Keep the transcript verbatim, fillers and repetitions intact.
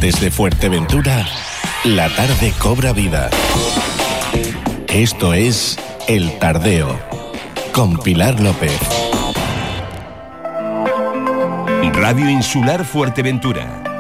Desde Fuerteventura, la tarde cobra vida. Esto es El Tardeo, con Pilar López. Radio Insular Fuerteventura.